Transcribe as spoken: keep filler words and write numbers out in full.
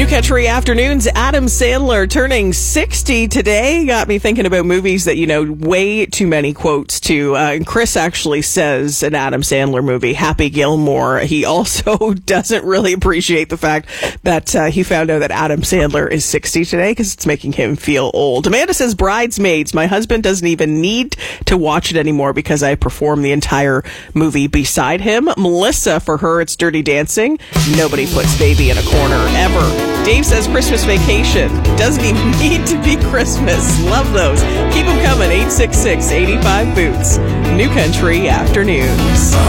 Country Afternoons, Adam Sandler turning sixty today. Got me thinking about movies that, you know, way too many quotes to. Uh, and Chris actually says an Adam Sandler movie, Happy Gilmore. He also doesn't really appreciate the fact that uh, he found out that Adam Sandler is sixty today because it's making him feel old. Amanda says Bridesmaids. My husband doesn't even need to watch it anymore because I perform the entire movie beside him. Melissa, for her, it's Dirty Dancing. Nobody puts baby in a corner ever. Dave says Christmas Vacation. Doesn't even need to be Christmas. Love those. Keep them coming. eight six six, eight five, boots. New Country Afternoons.